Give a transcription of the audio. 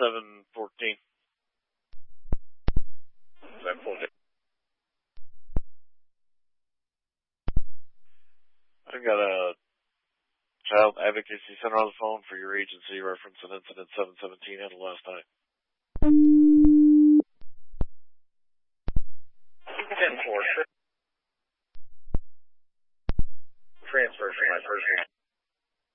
714. 714. I've got a Child Advocacy Center on the phone for your agency, reference an incident 717 handled last night. 10-4. Transfer for my personal.